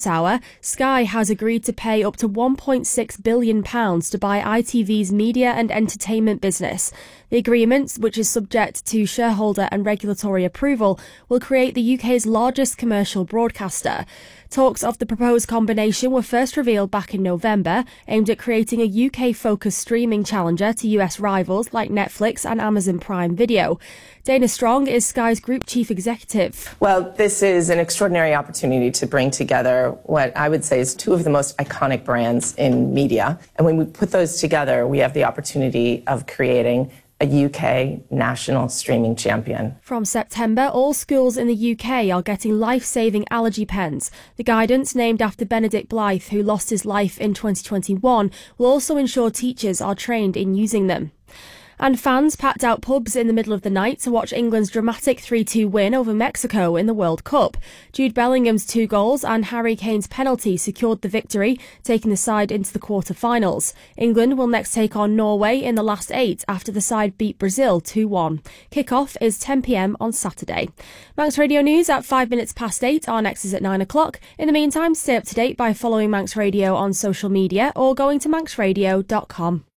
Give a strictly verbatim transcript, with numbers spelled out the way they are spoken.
this hour, Sky has agreed to pay up to one point six billion pounds to buy I T V's media and entertainment business. The agreement, which is subject to shareholder and regulatory approval, will create the U K's largest commercial broadcaster. Talks of the proposed combination were first revealed back in November, aimed at creating a U K-focused streaming challenger to U S rivals like Netflix and Amazon Prime Video. Dana Strong is Sky's Group Chief Executive. Well, this is an extraordinary opportunity to bring together what I would say is two of the most iconic brands in media. And when we put those together, we have the opportunity of creating a U K national streaming champion. From September, all schools in the U K are getting life-saving allergy pens. The guidance, named after Benedict Blythe, who lost his life in twenty twenty-one, will also ensure teachers are trained in using them. And fans packed out pubs in the middle of the night to watch England's dramatic three two win over Mexico in the World Cup. Jude Bellingham's two goals and Harry Kane's penalty secured the victory, taking the side into the quarter-finals. England will next take on Norway in the last eight after the side beat Brazil two one. Kick-off is ten p m on Saturday. Manx Radio News at five minutes past eight. Our next is at nine o'clock. In the meantime, stay up to date by following Manx Radio on social media or going to manx radio dot com.